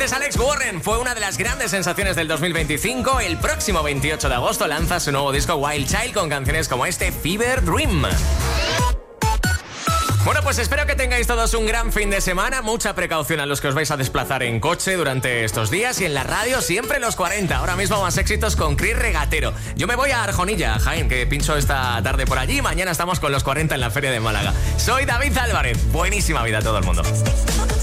Este es Alex Warren, fue una de las grandes sensaciones del 2025. El próximo 28 de agosto lanza su nuevo disco Wild Child con canciones como este Fever Dream. Bueno, pues espero que tengáis todos un gran fin de semana. Mucha precaución a los que os vais a desplazar en coche durante estos días. Y en la radio siempre los 40. Ahora mismo más éxitos con Chris Regatero. Yo me voy a Arjonilla, Jaén, que pincho esta tarde por allí. Mañana estamos con los 40 en la Feria de Málaga. Soy David Álvarez. Buenísima vida a todo el mundo.